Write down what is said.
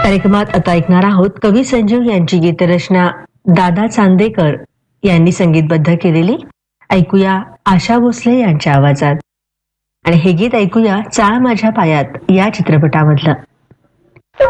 कार्यक्रमात आता ऐकणार आहोत कवी संजीव यांची गीतरचना दादा चांदेकर यांनी संगीतबद्ध केलेली. ऐकूया आशा भोसले यांच्या आवाजात. आणि हे गीत ऐकूया चाळ माझ्या पायात या चित्रपटामधलं.